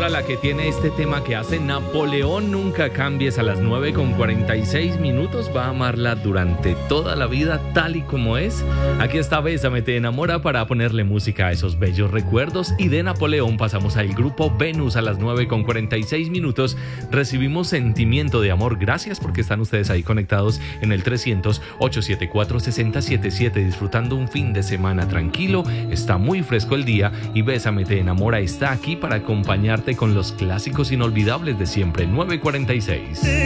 Paola la que tiene este tema que hace Napoleón Nunca Cambies a las 9:46. Va a amarla durante toda la vida tal y como es. Aquí está Bésame te enamora para ponerle música a esos bellos recuerdos. Y de Napoleón pasamos al grupo Venus a las 9:46. Recibimos Sentimiento de Amor. Gracias porque están ustedes ahí conectados en el 300-874-6077 disfrutando un fin de semana tranquilo. Está muy fresco el día y Bésame te enamora está aquí para acompañarte con los clásicos inolvidables de siempre. 9:46.